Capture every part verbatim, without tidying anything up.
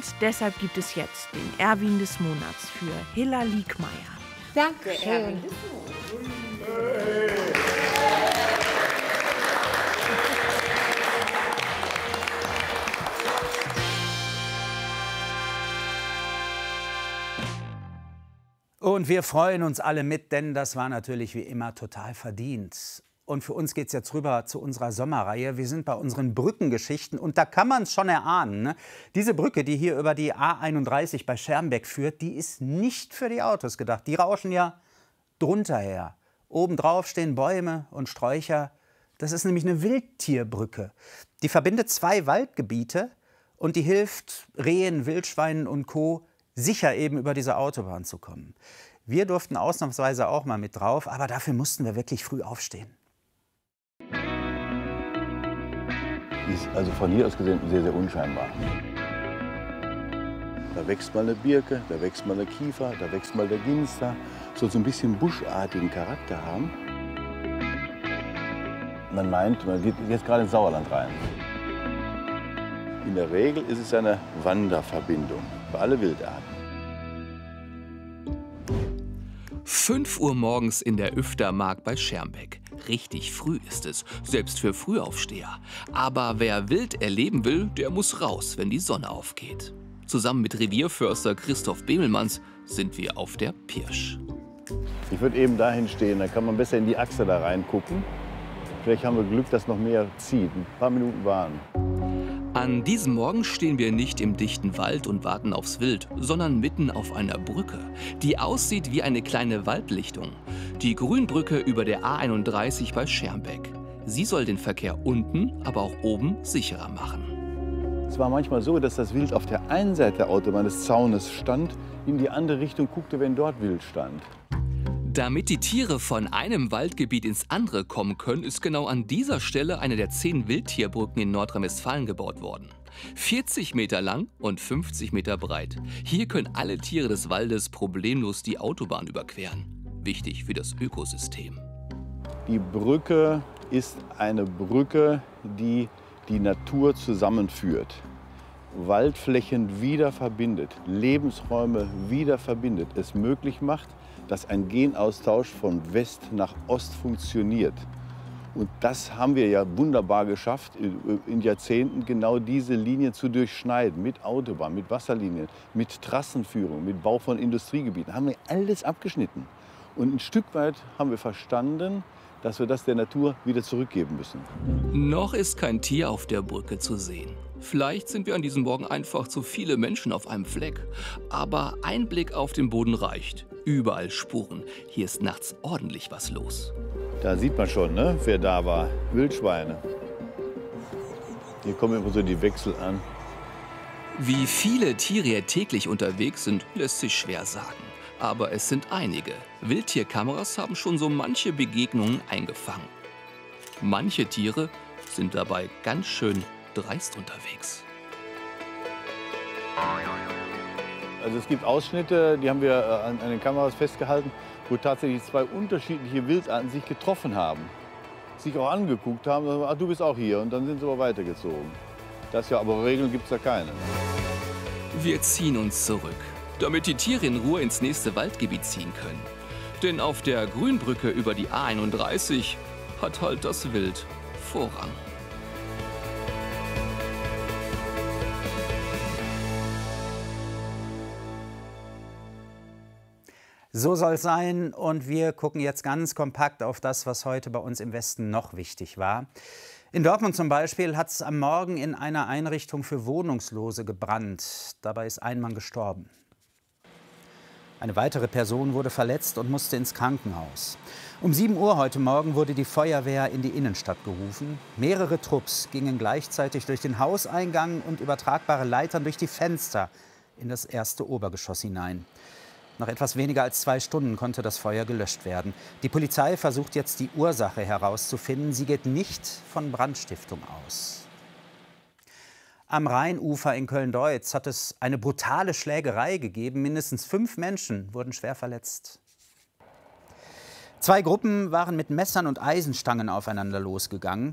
deshalb gibt es jetzt den Erwin des Monats für Hilla Liegmeier. Danke, Erwin. Und wir freuen uns alle mit, denn das war natürlich wie immer total verdient. Und für uns geht es jetzt rüber zu unserer Sommerreihe. Wir sind bei unseren Brückengeschichten und da kann man es schon erahnen. Ne? Diese Brücke, die hier über die A einunddreißig bei Schermbeck führt, die ist nicht für die Autos gedacht. Die rauschen ja drunter her. Obendrauf stehen Bäume und Sträucher. Das ist nämlich eine Wildtierbrücke. Die verbindet zwei Waldgebiete und die hilft Rehen, Wildschweinen und Co. sicher eben über diese Autobahn zu kommen. Wir durften ausnahmsweise auch mal mit drauf, aber dafür mussten wir wirklich früh aufstehen. Die ist also von hier aus gesehen sehr, sehr unscheinbar. Da wächst mal eine Birke, da wächst mal eine Kiefer, da wächst mal der Ginster. Soll so ein bisschen buschartigen Charakter haben. Man meint, man geht jetzt gerade ins Sauerland rein. In der Regel ist es eine Wanderverbindung für alle Wildarten. fünf Uhr morgens in der Üftermark bei Schermbeck. Richtig früh ist es, selbst für Frühaufsteher. Aber wer wild erleben will, der muss raus, wenn die Sonne aufgeht. Zusammen mit Revierförster Christoph Bemelmanns sind wir auf der Pirsch. Ich würde eben dahin stehen, dann kann man besser in die Achse da reingucken. Vielleicht haben wir Glück, dass noch mehr zieht. Ein paar Minuten warten. An diesem Morgen stehen wir nicht im dichten Wald und warten aufs Wild, sondern mitten auf einer Brücke, die aussieht wie eine kleine Waldlichtung. Die Grünbrücke über der A einunddreißig bei Schermbeck. Sie soll den Verkehr unten, aber auch oben sicherer machen. Es war manchmal so, dass das Wild auf der einen Seite der Autobahn des Zaunes stand, in die andere Richtung guckte, wenn dort Wild stand. Damit die Tiere von einem Waldgebiet ins andere kommen können, ist genau an dieser Stelle eine der zehn Wildtierbrücken in Nordrhein-Westfalen gebaut worden. vierzig Meter lang und fünfzig Meter breit. Hier können alle Tiere des Waldes problemlos die Autobahn überqueren. Wichtig für das Ökosystem. Die Brücke ist eine Brücke, die die Natur zusammenführt. Waldflächen wieder verbindet, Lebensräume wieder verbindet, es möglich macht, dass ein Genaustausch von West nach Ost funktioniert. Und das haben wir ja wunderbar geschafft, in Jahrzehnten genau diese Linien zu durchschneiden. Mit Autobahn, mit Wasserlinien, mit Trassenführung, mit Bau von Industriegebieten. Haben wir alles abgeschnitten. Und ein Stück weit haben wir verstanden, dass wir das der Natur wieder zurückgeben müssen. Noch ist kein Tier auf der Brücke zu sehen. Vielleicht sind wir an diesem Morgen einfach zu viele Menschen auf einem Fleck. Aber ein Blick auf den Boden reicht. Überall Spuren. Hier ist nachts ordentlich was los. Da sieht man schon, ne, wer da war. Wildschweine. Hier kommen immer so die Wechsel an. Wie viele Tiere hier täglich unterwegs sind, lässt sich schwer sagen. Aber es sind einige. Wildtierkameras haben schon so manche Begegnungen eingefangen. Manche Tiere sind dabei ganz schön dreist unterwegs. Also es gibt Ausschnitte, die haben wir an, an den Kameras festgehalten, wo tatsächlich zwei unterschiedliche Wildarten sich getroffen haben. Sich auch angeguckt haben, ach, du bist auch hier, und dann sind sie aber weitergezogen. Das ja, aber Regeln gibt es da keine. Wir ziehen uns zurück, damit die Tiere in Ruhe ins nächste Waldgebiet ziehen können. Denn auf der Grünbrücke über die A einunddreißig hat halt das Wild Vorrang. So soll es sein, und wir gucken jetzt ganz kompakt auf das, was heute bei uns im Westen noch wichtig war. In Dortmund zum Beispiel hat es am Morgen in einer Einrichtung für Wohnungslose gebrannt. Dabei ist ein Mann gestorben. Eine weitere Person wurde verletzt und musste ins Krankenhaus. Um sieben Uhr heute Morgen wurde die Feuerwehr in die Innenstadt gerufen. Mehrere Trupps gingen gleichzeitig durch den Hauseingang und übertragbare Leitern durch die Fenster in das erste Obergeschoss hinein. Nach etwas weniger als zwei Stunden konnte das Feuer gelöscht werden. Die Polizei versucht jetzt, die Ursache herauszufinden. Sie geht nicht von Brandstiftung aus. Am Rheinufer in Köln-Deutz hat es eine brutale Schlägerei gegeben. Mindestens fünf Menschen wurden schwer verletzt. Zwei Gruppen waren mit Messern und Eisenstangen aufeinander losgegangen.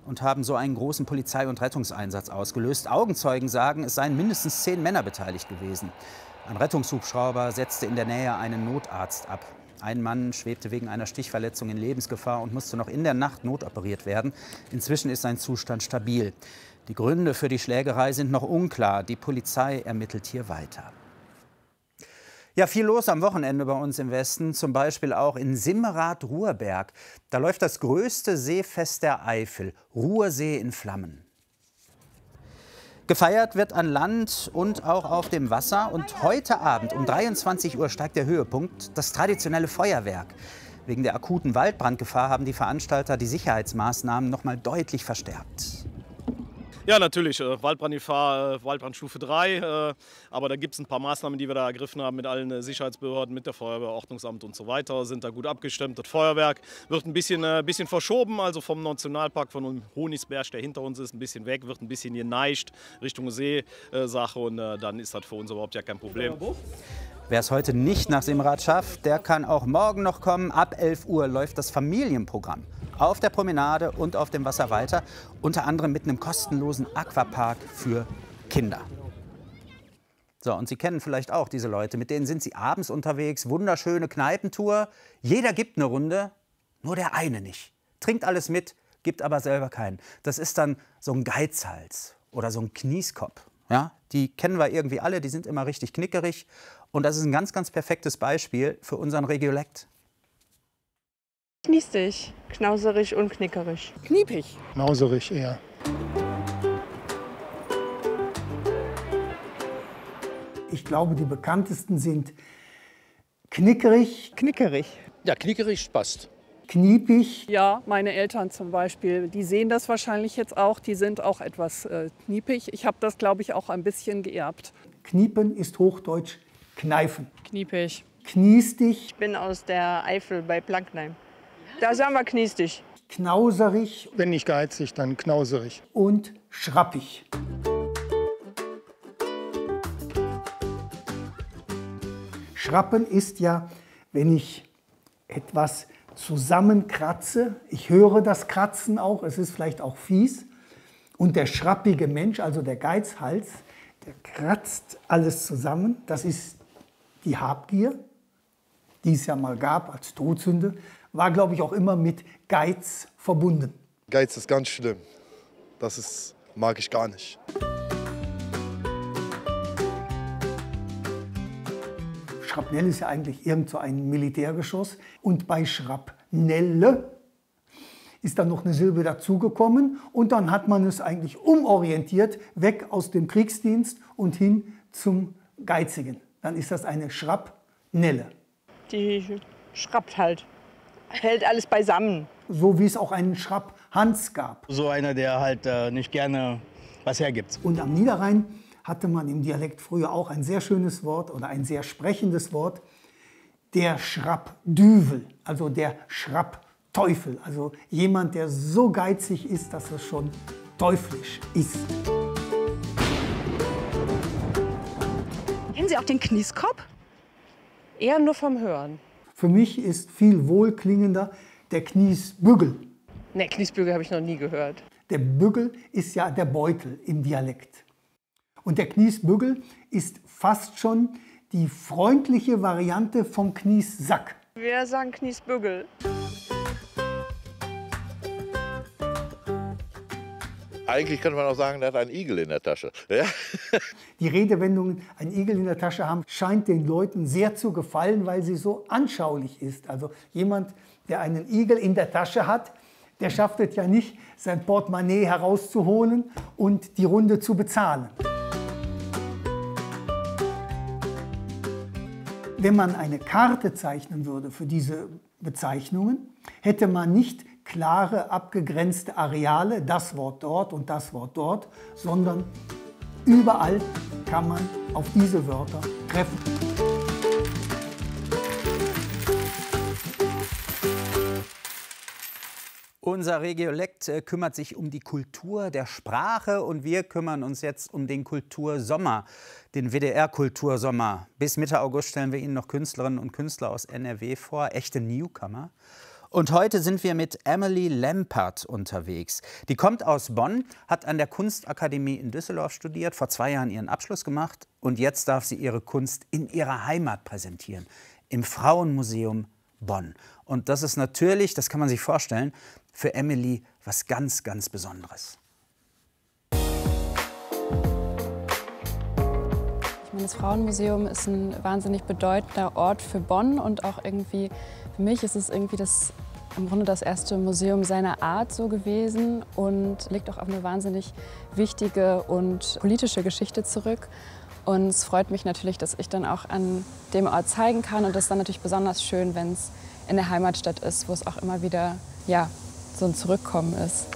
und haben so einen großen Polizei- und Rettungseinsatz ausgelöst. Augenzeugen sagen, es seien mindestens zehn Männer beteiligt gewesen. Ein Rettungshubschrauber setzte in der Nähe einen Notarzt ab. Ein Mann schwebte wegen einer Stichverletzung in Lebensgefahr und musste noch in der Nacht notoperiert werden. Inzwischen ist sein Zustand stabil. Die Gründe für die Schlägerei sind noch unklar. Die Polizei ermittelt hier weiter. Ja, viel los am Wochenende bei uns im Westen, zum Beispiel auch in Simmerath-Ruhrberg. Da läuft das größte Seefest der Eifel, Ruhrsee in Flammen. Gefeiert wird an Land und auch auf dem Wasser. Und heute Abend um dreiundzwanzig Uhr steigt der Höhepunkt, das traditionelle Feuerwerk. Wegen der akuten Waldbrandgefahr haben die Veranstalter die Sicherheitsmaßnahmen noch mal deutlich verstärkt. Ja, natürlich. Äh, Waldbrandgefahr, äh, Waldbrandstufe drei. Äh, aber da gibt es ein paar Maßnahmen, die wir da ergriffen haben mit allen äh, Sicherheitsbehörden, mit der Feuerwehr, Ordnungsamt und so weiter. Sind da gut abgestimmt. Das Feuerwerk wird ein bisschen, äh, bisschen verschoben, also vom Nationalpark, von dem Honigsberg, der hinter uns ist, ein bisschen weg, wird ein bisschen geneigt Richtung Seesache. Und äh, dann ist das für uns überhaupt ja kein Problem. Wer es heute nicht nach Simmerath schafft, der kann auch morgen noch kommen. Ab elf Uhr läuft das Familienprogramm auf der Promenade und auf dem Wasser weiter. Unter anderem mit einem kostenlosen Aquapark für Kinder. So, und Sie kennen vielleicht auch diese Leute. Mit denen sind Sie abends unterwegs. Wunderschöne Kneipentour. Jeder gibt eine Runde, nur der eine nicht. Trinkt alles mit, gibt aber selber keinen. Das ist dann so ein Geizhals oder so ein Knieskopf. Ja, die kennen wir irgendwie alle, die sind immer richtig knickerig. Und das ist ein ganz, ganz perfektes Beispiel für unseren Regiolekt. Kniestig, knauserig und knickerig. Kniepig. Knauserig eher. Ich glaube, die bekanntesten sind knickerig, Knickerig. Ja, knickerig passt. kniepig, Ja, meine Eltern zum Beispiel, die sehen das wahrscheinlich jetzt auch. Die sind auch etwas äh, kniepig. Ich habe das, glaube ich, auch ein bisschen geerbt. kniepen ist Hochdeutsch kneifen, Kniepig. kniestig, Ich bin aus der Eifel bei Plankneim. Da sagen wir kniestig. knauserig Wenn nicht geizig, dann knauserig. und schrappig. Schrappen ist ja, wenn ich etwas zusammenkratze, ich höre das Kratzen auch, es ist vielleicht auch fies, und der schrappige Mensch, also der Geizhals, der kratzt alles zusammen, das ist die Habgier, die es ja mal gab als Todsünde, war, glaube ich, auch immer mit Geiz verbunden. Geiz ist ganz schlimm. Das ist, mag ich gar nicht. Schrapnell ist ja eigentlich irgend so ein Militärgeschoss. Und bei Schrapnelle ist dann noch eine Silbe dazugekommen. Und dann hat man es eigentlich umorientiert, weg aus dem Kriegsdienst und hin zum Geizigen. Dann ist das eine Schrapnelle. Die schrappt halt. Hält alles beisammen. So wie es auch einen Schrapphans gab. So einer, der halt äh, nicht gerne was hergibt. Und am Niederrhein hatte man im Dialekt früher auch ein sehr schönes Wort oder ein sehr sprechendes Wort. Der Schrappdüvel, also der Schrappteufel. Also jemand, der so geizig ist, dass es schon teuflisch ist. Kennen Sie auch den Knieskopf? Eher nur vom Hören. Für mich ist viel wohlklingender der Kniesbügel. Ne, Kniesbügel habe ich noch nie gehört. Der Bügel ist ja der Beutel im Dialekt. Und der Kniesbügel ist fast schon die freundliche Variante vom Kniessack. Wir sagen Kniesbügel. Eigentlich könnte man auch sagen, der hat einen Igel in der Tasche. Ja? Die Redewendungen, ein Igel in der Tasche haben, scheint den Leuten sehr zu gefallen, weil sie so anschaulich ist. Also jemand, der einen Igel in der Tasche hat, der schafft es ja nicht, sein Portemonnaie herauszuholen und die Runde zu bezahlen. Wenn man eine Karte zeichnen würde für diese Bezeichnungen, hätte man nicht klare, abgegrenzte Areale, das Wort dort und das Wort dort, sondern überall kann man auf diese Wörter treffen. Unser Regiolekt kümmert sich um die Kultur der Sprache und wir kümmern uns jetzt um den Kultursommer, den W D R-Kultursommer. Bis Mitte August stellen wir Ihnen noch Künstlerinnen und Künstler aus N R W vor, echte Newcomer. Und heute sind wir mit Emily Lempert unterwegs. Die kommt aus Bonn, hat an der Kunstakademie in Düsseldorf studiert, vor zwei Jahren ihren Abschluss gemacht und jetzt darf sie ihre Kunst in ihrer Heimat präsentieren, im Frauenmuseum Bonn. Und das ist natürlich, das kann man sich vorstellen, für Emily was ganz, ganz Besonderes. Das Frauenmuseum ist ein wahnsinnig bedeutender Ort für Bonn und auch irgendwie, für mich ist es irgendwie das, im Grunde das erste Museum seiner Art so gewesen und liegt auch auf eine wahnsinnig wichtige und politische Geschichte zurück. Und es freut mich natürlich, dass ich dann auch an dem Ort zeigen kann und das ist dann natürlich besonders schön, wenn es in der Heimatstadt ist, wo es auch immer wieder ja, so ein Zurückkommen ist.